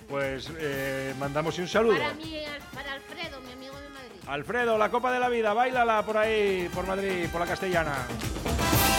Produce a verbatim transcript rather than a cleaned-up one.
Pues eh, mandamos un saludo. Para mí, para Alfredo, mi amigo de Madrid. Alfredo, la Copa de la Vida, báilala por ahí, por Madrid, por la Castellana.